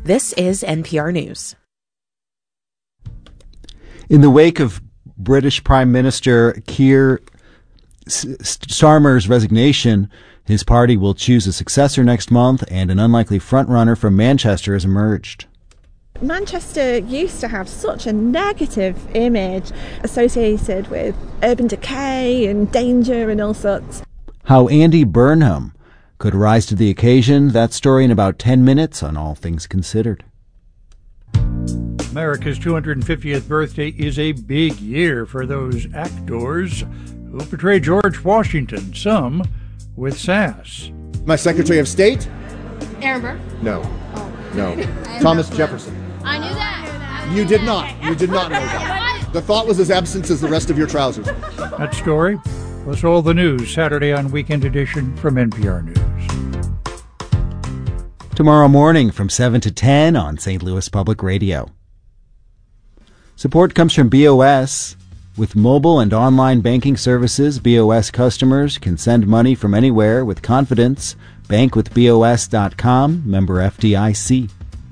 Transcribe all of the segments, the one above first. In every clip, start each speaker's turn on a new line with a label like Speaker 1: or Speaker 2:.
Speaker 1: This is NPR News.
Speaker 2: In the wake of British Prime Minister Keir Starmer's resignation, his party will choose a successor next month, and an unlikely frontrunner from Manchester has emerged.
Speaker 3: Manchester used to have such a negative image associated with urban decay and danger and all sorts.
Speaker 2: How Andy Burnham could rise to the occasion, that story in about 10 minutes on All Things Considered.
Speaker 4: America's 250th birthday is a big year for those actors who portray George Washington, some with sass.
Speaker 5: My Secretary of State?
Speaker 6: Aaron Burr?
Speaker 5: No. No. Thomas Jefferson.
Speaker 6: I knew that.
Speaker 5: You did not. You did not know that. The thought was as absent as the rest of your trousers.
Speaker 4: That story plus all the news Saturday on Weekend Edition from NPR News.
Speaker 2: Tomorrow morning from 7 to 10 on St. Louis Public Radio. Support comes from BOS. With mobile and online banking services, BOS customers can send money from anywhere with confidence. Bankwithbos.com, member FDIC.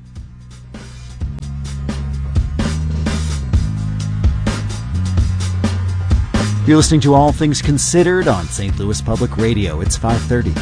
Speaker 2: You're listening to All Things Considered on St. Louis Public Radio. It's 5:30.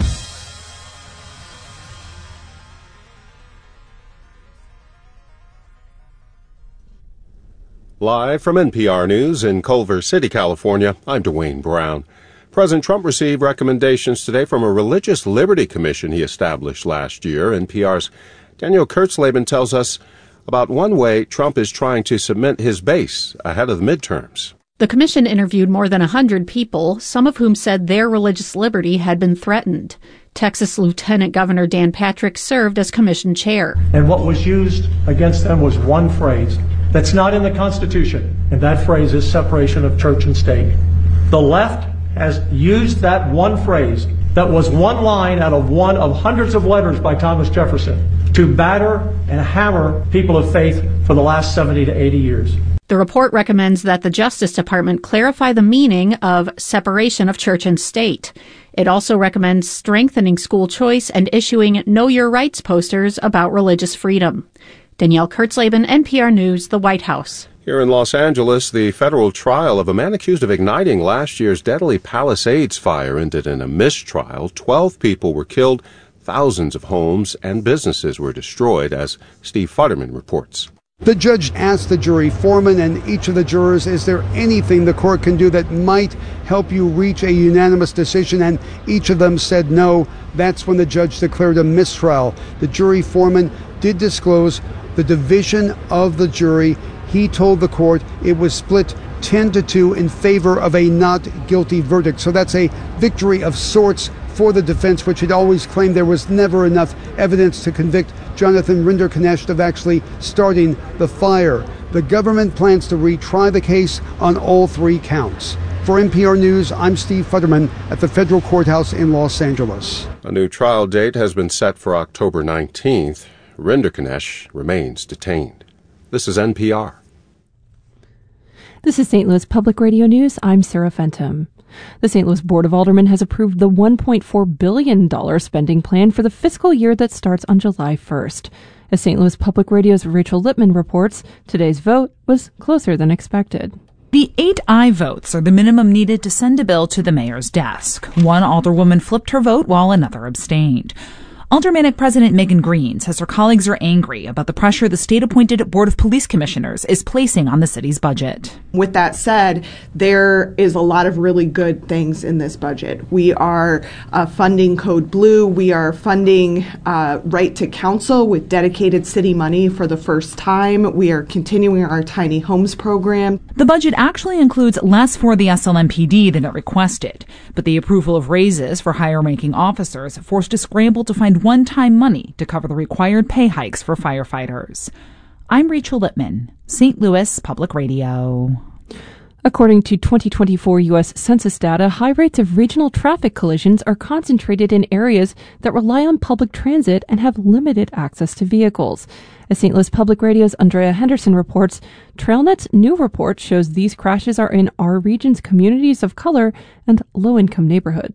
Speaker 7: Live from NPR News in Culver City, California, I'm Dwayne Brown. President Trump received recommendations today from a religious liberty commission he established last year. NPR's Daniel Kurtzleben tells us about one way Trump is trying to cement his base ahead of the midterms.
Speaker 8: The commission interviewed more than 100 people, some of whom said their religious liberty had been threatened. Texas Lieutenant Governor Dan Patrick served as commission chair.
Speaker 9: And what was used against them was one phrase that's not in the Constitution, and that phrase is separation of church and state. The left has used that one phrase that was one line out of one of hundreds of letters by Thomas Jefferson to batter and hammer people of faith for the last 70 to 80 years.
Speaker 8: The report recommends that the Justice Department clarify the meaning of separation of church and state. It also recommends strengthening school choice and issuing Know Your Rights posters about religious freedom. Danielle Kurtzleben, NPR News, the White House.
Speaker 7: Here in Los Angeles, the federal trial of a man accused of igniting last year's deadly Palisades fire ended in a mistrial. 12 people were killed, thousands of homes and businesses were destroyed, as Steve Futterman reports.
Speaker 10: The judge asked the jury foreman and each of the jurors, is there anything the court can do that might help you reach a unanimous decision? And each of them said no. That's when the judge declared a mistrial. The jury foreman did disclose the division of the jury. He told the court it was split 10-2 in favor of a not guilty verdict. So that's a victory of sorts for the defense, which had always claimed there was never enough evidence to convict Jonathan Rinderknecht of actually starting the fire. The government plans to retry the case on all three counts. For NPR News, I'm Steve Futterman at the federal courthouse in Los Angeles.
Speaker 7: A new trial date has been set for October 19th. Rinderknecht remains detained. This is NPR.
Speaker 11: This is St. Louis Public Radio News. I'm Sarah Fenton. The St. Louis Board of Aldermen has approved the $1.4 billion spending plan for the fiscal year that starts on July 1st. As St. Louis Public Radio's Rachel Lippman reports, today's vote was closer than expected.
Speaker 12: The 8 aye votes are the minimum needed to send a bill to the mayor's desk. One alderwoman flipped her vote while another abstained. Aldermanic President Megan Green says her colleagues are angry about the pressure the state-appointed Board of Police Commissioners is placing on the city's budget.
Speaker 13: With that said, there is a lot of really good things in this budget. We are funding Code Blue. We are funding Right to Counsel with dedicated city money for the first time. We are continuing our Tiny Homes program.
Speaker 12: The budget actually includes less for the SLMPD than it requested, but the approval of raises for higher-ranking officers forced a scramble to find one-time money to cover the required pay hikes for firefighters. I'm Rachel Lippman, St. Louis Public Radio.
Speaker 11: According to 2024 U.S. Census data, high rates of regional traffic collisions are concentrated in areas that rely on public transit and have limited access to vehicles. As St. Louis Public Radio's Andrea Henderson reports, TrailNet's new report shows these crashes are in our region's communities of color and low-income neighborhoods.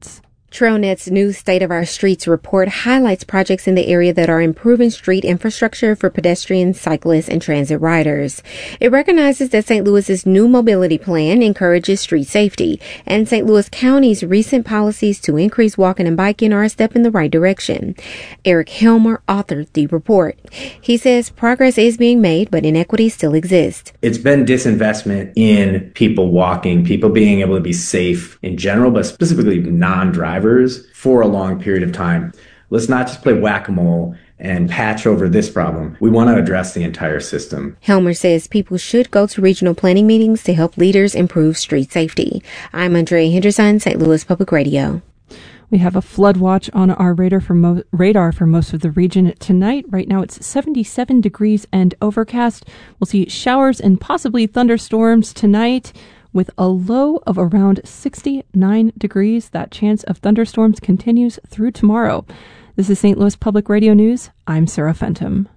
Speaker 14: TrailNet's new State of Our Streets report highlights projects in the area that are improving street infrastructure for pedestrians, cyclists, and transit riders. It recognizes that St. Louis's new mobility plan encourages street safety, and St. Louis County's recent policies to increase walking and biking are a step in the right direction. Eric Helmer authored the report. He says progress is being made, but inequities still exist.
Speaker 15: It's been disinvestment in people walking, people being able to be safe in general, but specifically non-drivers for a long period of time. Let's not just play whack-a-mole and patch over this problem. We want to address the entire system.
Speaker 14: Helmer says people should go to regional planning meetings to help leaders improve street safety. I'm Andrea Henderson, St. Louis Public Radio.
Speaker 11: We have a flood watch on our radar for most of the region tonight. Right now it's 77 degrees and overcast. We'll see showers and possibly thunderstorms tonight, with a low of around 69 degrees. That chance of thunderstorms continues through tomorrow. This is St. Louis Public Radio News. I'm Sarah Fenton.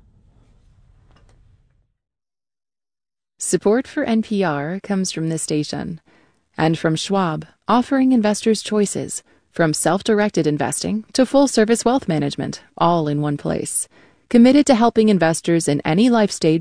Speaker 16: Support for NPR comes from this station and from Schwab, offering investors choices from self-directed investing to full-service wealth management, all in one place. Committed to helping investors in any life stage